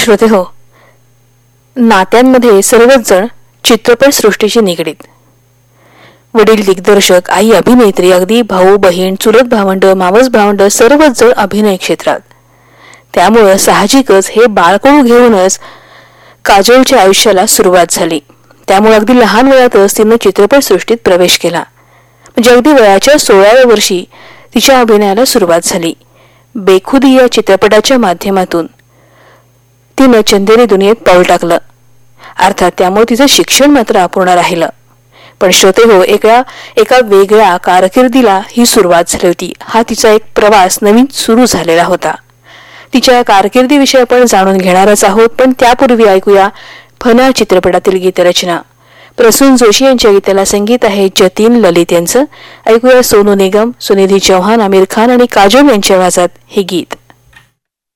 श्रोते हो, नात्यांमध्ये सर्वच जण चित्रपट सृष्टीशी निगडीत. वडील दिग्दर्शक, आई अभिनेत्री, अगदी भाऊ बहीण, चुलत भावंड, मावस भावंड सर्वच जण अभिनय क्षेत्रात. त्यामुळं साहजिकच हे बाळकडू घेऊनच काजोलच्या आयुष्याला सुरुवात झाली. त्यामुळे अगदी लहान वयातच तिनं चित्रपट सृष्टीत प्रवेश केला. म्हणजे अगदी वयाच्या 16व्या वर्षी तिच्या अभिनयाला सुरुवात झाली. बेखुदी या चित्रपटाच्या माध्यमातून तिनं चंदेरी दुनियेत पाऊल टाकलं. अर्थात त्यामुळे तिचं शिक्षण मात्र अपूर्ण राहिलं. पण श्रोते हो, एका वेगळ्या कारकिर्दीला ही सुरुवात झाली होती. हा तिचा एक प्रवास नवीन सुरू झालेला होता. तिच्या कारकिर्दीविषयी आपण जाणून घेणारच आहोत. पण त्यापूर्वी ऐकूया फना चित्रपटातील गीतरचना. प्रसून जोशी यांच्या गीताला संगीत आहे जतीन ललित यांचं. ऐकूया सोनू निगम, सुनिधी चौहान, आमिर खान आणि काजोल यांच्या आवाजात हे गीत.